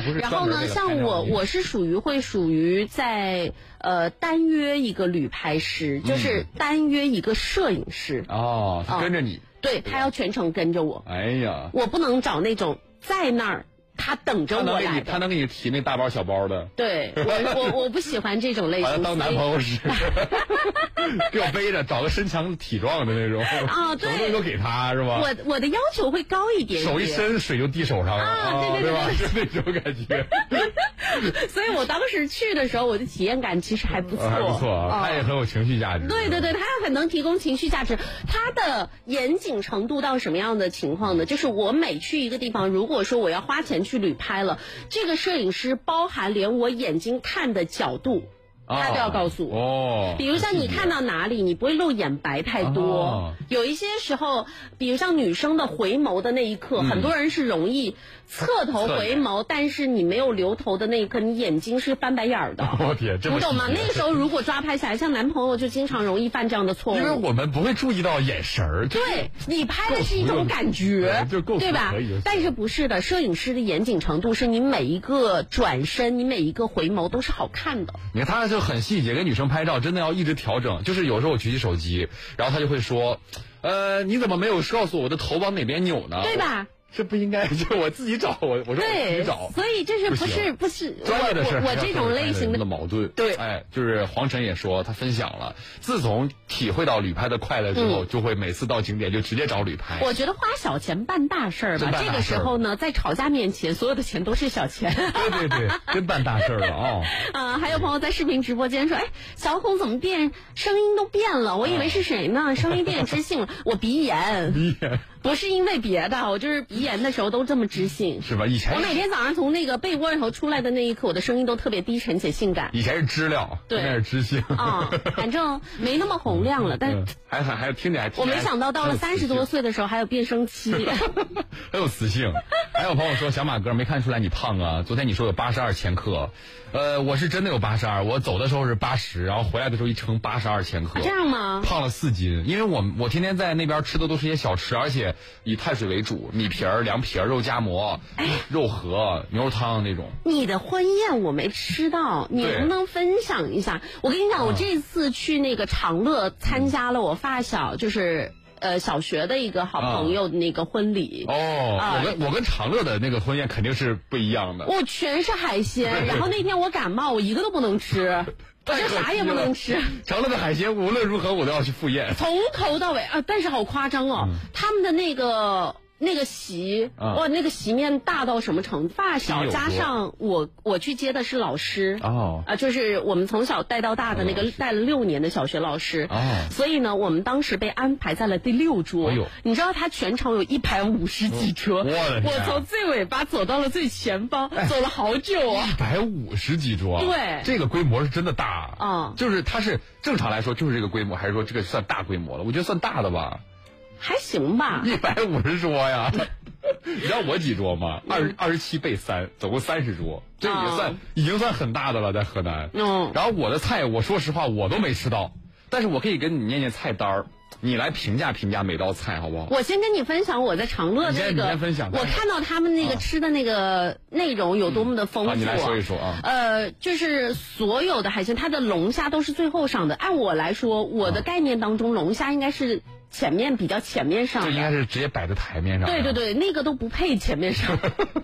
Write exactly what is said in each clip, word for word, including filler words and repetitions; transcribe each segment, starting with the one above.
不是。 然后呢，像我我是属于会属于在呃单约一个旅拍师，就是单约一个摄影师。 嗯、哦，他跟着你。 哦、对他要全程跟着我。 哎呀， 我不能找那种在那儿。他等着我来的， 他能给你提那大包小包的。 对，我我我不喜欢这种类型。 把他当男朋友使，给我背着，找个身强体壮的那种。 啊，对， 什么东西都给他是吧？ 我我的要求会高一点点。 手一伸，水就滴手上了。 啊，对对对， 吧？是那种感觉。 所以我当时去的时候，我的体验感其实还不错， 还不错啊，他也很有情绪价值。 对对对，他也很能提供情绪价值。他的严谨程度到什么样的情况呢？就是我每去一个地方，如果说我要花钱去旅拍了，这个摄影师包含连我眼睛看的角度。他都要告诉我哦， 比如像你看到哪里，你不会露眼白太多。 哦、 有一些时候，比如像女生的回眸的那一刻，嗯、很多人是容易侧头回眸，但是你没有留头的那一刻，你眼睛是翻白眼儿的。 我、哦、天，这么你懂吗？那个时候如果抓拍下来，像男朋友就经常容易犯这样的错误， 因为我们不会注意到眼神儿。 对，你拍的是一种感觉， 就够对吧？但是不是的，摄影师的严谨程度是你每一个转身，你每一个回眸都是好看的。 你看他就很细节，给女生拍照真的要一直调整。就是有时候我举起手机，然后他就会说，呃，你怎么没有告诉我的头往哪边扭呢？ 对吧？ 这不应该，就我自己找，我我说我自己找。 所以这是不是不是专业的事？ 我我这种类型的矛盾。 对， 哎，就是黄晨也说，他分享了，自从体会到旅拍的快乐之后，嗯、就会每次到景点就直接找旅拍。 我觉得花小钱办大事儿吧，这个时候呢，在吵架面前，所有的钱都是小钱。 对对对，真办大事了哦。 啊，还有朋友在视频直播间说，哎，小孔怎么变声音都变了？我以为是谁呢？声音变知性了，我鼻炎。 鼻炎。 不是因为别的，我就是鼻炎的时候都这么知性， 是吧？以前我每天早上从那个被窝里头出来的那一刻，我的声音都特别低沉且性感。 以前是知了， 对， 现在是知性啊、哦，反正没那么洪亮了，但是、 嗯、还还还听起来， 我没想到到了三十多岁的时候还有变声期， 很有磁性。还有朋友说，小马哥没看出来你胖啊？昨天你说有八十二千克，呃，我是真的有八十二，我走的时候是八十，然后回来的时候一称八十二千克、 啊，这样吗？ 胖了四斤，因为我我天天在那边吃的都是一些小吃，而且以碳水为主，米皮儿、凉皮儿、肉夹馍、哎、肉盒、牛肉汤那种。 你的婚宴我没吃到，你能不能分享一下？我跟你讲，我这次去那个长乐参加了我发小，就是呃小学的一个好朋友的那个婚礼。 哦，呃、我跟我跟长乐的那个婚宴肯定是不一样的。 我全是海鲜，然后那天我感冒，我一个都不能吃。我就啥也不能吃。 长乐的海鲜无论如何我都要去赴宴， 从头到尾啊！但是好夸张哦，嗯、他们的那个那个席，嗯、哇，那个席面大到什么程度？发小加上我，我去接的是老师哦， 啊，就是我们从小带到大的那个带了六年的小学老师哦， 所以呢，我们当时被安排在了第六桌。 哎呦， 你知道他全场有一百五十几桌， 我的天， 我从最尾巴走到了最前方，哎、走了好久啊！ 一百五十几桌， 对， 这个规模是真的大啊！ 嗯、 就是它是正常来说就是这个规模，还是说这个算大规模了？我觉得算大的吧。 还行吧， 一百五十桌呀！你知道我几桌吗？二二十七倍三，总共三十桌，这也算、哦、已经算很大的了，在河南。 嗯。 然后我的菜，我说实话我都没吃到，但是我可以跟你念念菜单儿，你来评价评价每道菜好不好？ 我先跟你分享我在长乐那个， 你先分享。 我看到他们那个吃的那个内容有多么的丰富、啊嗯啊。你来说一说啊。 呃，就是所有的海鲜，它的龙虾都是最后上的。按我来说，我的概念当中，龙虾应该是前面比较前面上的， 这应该是直接摆在台面上。 对对对，那个都不配前面上。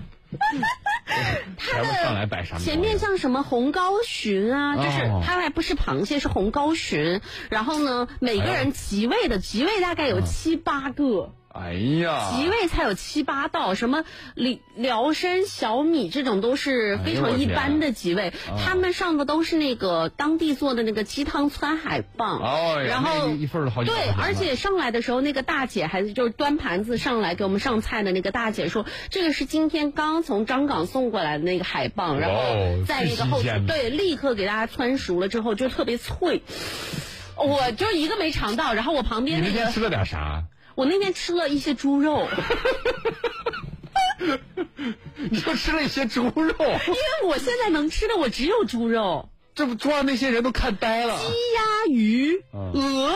它的前面像什么红膏鲟啊， 哦、 就是它还不是螃蟹，是红膏鲟。然后呢，每个人集位的集位大概有七八个。 哎呀， 集位才有七八道，什么辽参、小米这种都是非常一般的集位， 哎、 他们上的都是那个当地做的那个鸡汤川海蚌， 哦， 然后一份好几对，而且上来的时候那个大姐还是就是端盘子上来给我们上菜的那个大姐说，这个是今天刚从张港送过来的那个海蚌，然后在那个后厨对立刻给大家汆熟了之后就特别脆，我就一个没尝到，然后我旁边那个你那天吃了点啥？ 我那天吃了一些猪肉。 你就吃了一些猪肉？因为我现在能吃的我只有猪肉。 这不桌上那些人都看呆了。 鸡鸭鱼、嗯、鹅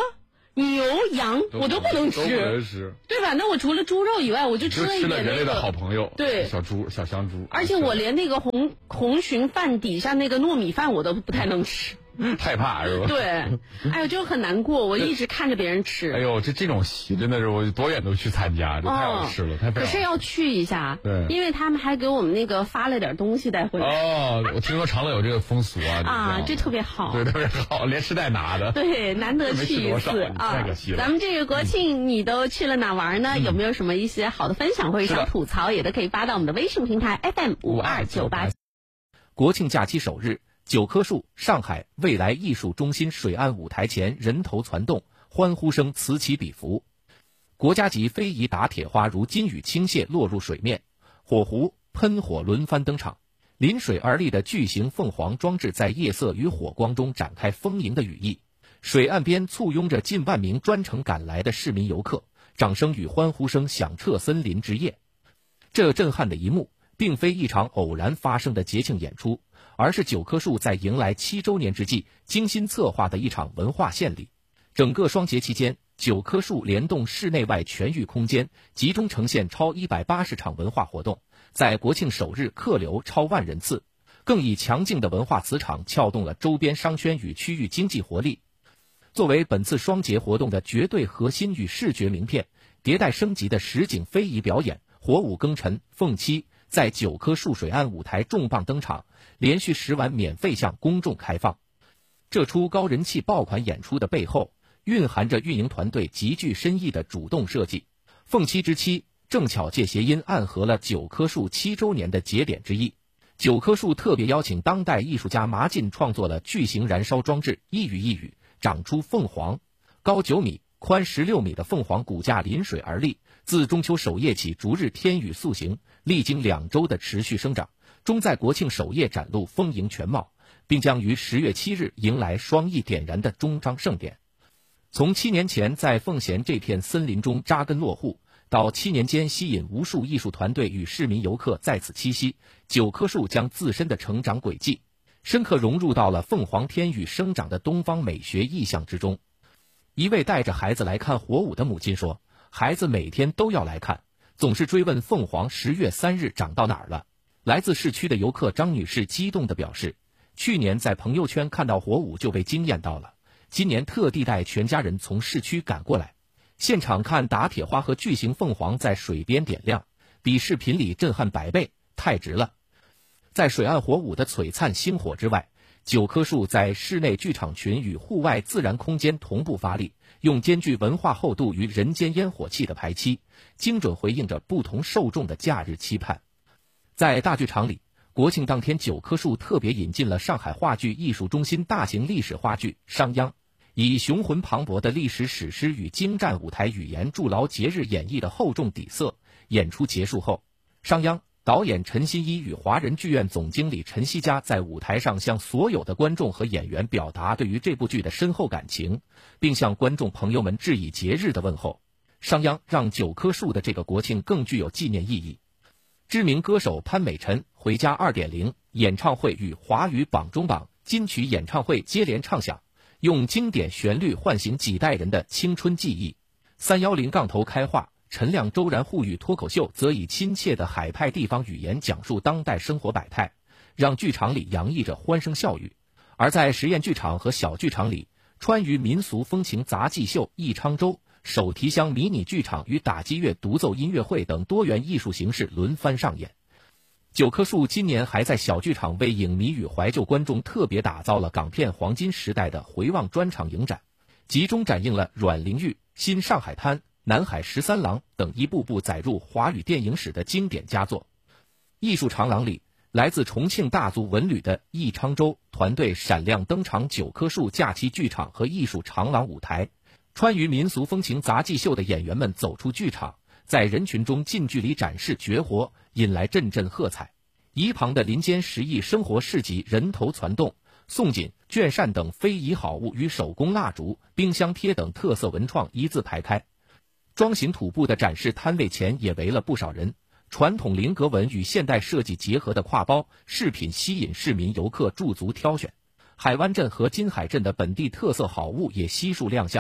牛羊我都不能吃， 都不能吃， 对吧？那我除了猪肉以外，我就吃了一点那个。 就吃了人类的好朋友， 对， 小猪、小香猪。 而且我连那个红红鲟饭底下那个糯米饭我都不太能吃。 害怕是吧？ 对，哎呦，就很难过，我一直看着别人吃。 哎呦，这这种席真的是我多远都去参加，这太好吃了，哦、太。 可是要去一下， 对， 因为他们还给我们那个发了点东西带回来。 哦，我听说长乐有这个风俗啊。 啊，这特别好， 对，特别好，连吃带拿的。 对，难得去一次啊！ 太可惜了。 咱们这个国庆你都去了哪玩呢？嗯、有没有什么一些好的分享或者想吐槽，也都可以发到我们的微信平台 F M 五二九八。 国庆假期首日。九棵树上海未来艺术中心水岸舞台前人头攒动，欢呼声此起彼伏。国家级非遗打铁花如金雨倾泻落入水面，火狐、喷火轮番登场，临水而立的巨型凤凰装置在夜色与火光中展开丰盈的羽翼。水岸边簇拥着近万名专程赶来的市民游客，掌声与欢呼声响彻森林之夜。这震撼的一幕并非一场偶然发生的节庆演出，而是九棵树在迎来七周年之际精心策划的一场文化献礼。整个双节期间，九棵树联动室内外全域空间，集中呈现超一百八十场文化活动，在国庆首日客流超万人次，更以强劲的文化磁场撬动了周边商圈与区域经济活力。作为本次双节活动的绝对核心与视觉名片，迭代升级的实景非遗表演火舞庚辰、凤七在九棵树水岸舞台重磅登场，连续十晚免费向公众开放。这出高人气爆款演出的背后，蕴含着运营团队极具深意的主动设计。凤七之七正巧借谐音暗合了九棵树七周年的节点之意。九棵树特别邀请当代艺术家麻进创作了巨型燃烧装置，一语一语长出凤凰，高九米宽十六米的凤凰骨架临水而立，自中秋首夜起逐日天雨塑形，历经两周的持续生长，终在国庆首夜展露丰盈全貌，并将于十月七日迎来双翼点燃的终章盛典。从七年前在奉贤这片森林中扎根落户，到七年间吸引无数艺术团队与市民游客在此栖息，九棵树将自身的成长轨迹深刻融入到了凤凰天宇生长的东方美学意象之中。一位带着孩子来看火舞的母亲说，孩子每天都要来看，总是追问凤凰十月三日长到哪儿了。来自市区的游客张女士激动地表示，去年在朋友圈看到火舞就被惊艳到了，今年特地带全家人从市区赶过来，现场看打铁花和巨型凤凰在水边点亮，比视频里震撼百倍，太值了。在水岸火舞的璀璨星火之外，九棵树在室内剧场群与户外自然空间同步发力，用兼具文化厚度与人间烟火气的排期，精准回应着不同受众的假日期盼。在大剧场里，国庆当天九棵树特别引进了上海话剧艺术中心大型历史话剧《商鞅》，以雄浑磅礴的历史史诗与精湛舞台语言筑牢节日演绎的厚重底色。演出结束后，商鞅导演陈新一与华人剧院总经理陈希佳在舞台上向所有的观众和演员表达对于这部剧的深厚感情，并向观众朋友们致以节日的问候。商鞅让九棵树的这个国庆更具有纪念意义。知名歌手潘美辰回家 二点零 演唱会与华语榜中榜金曲演唱会接连唱响，用经典旋律唤醒几代人的青春记忆。三一零杠头开话，陈亮周然沪语脱口秀则以亲切的海派地方语言讲述当代生活百态，让剧场里洋溢着欢声笑语。而在实验剧场和小剧场里，川渝民俗风情杂技秀一昌州、手提箱迷你剧场与打击乐独奏音乐会等多元艺术形式轮番上演。九棵树今年还在小剧场为影迷与怀旧观众特别打造了港片黄金时代的回望专场影展，集中展映了阮玲玉、新上海滩、南海十三郎等一部部载入华语电影史的经典佳作。艺术长廊里，来自重庆大族文旅的易昌州团队闪亮登场九棵树假期剧场和艺术长廊舞台，川渝民俗风情杂技秀的演员们走出剧场，在人群中近距离展示绝活，引来阵阵喝彩。一旁的林间十亿生活市集人头攒动，宋锦、卷扇等非遗好物与手工蜡烛、冰箱贴等特色文创一字排开。装行土布的展示摊位前也围了不少人，传统菱格纹与现代设计结合的挎包饰品吸引市民游客驻足挑选。海湾镇和金海镇的本地特色好物也悉数亮相，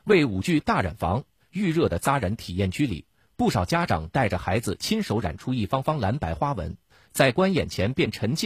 为舞具大染房预热的扎染体验区里，不少家长带着孩子亲手染出一方方蓝白花纹，在观眼前便沉浸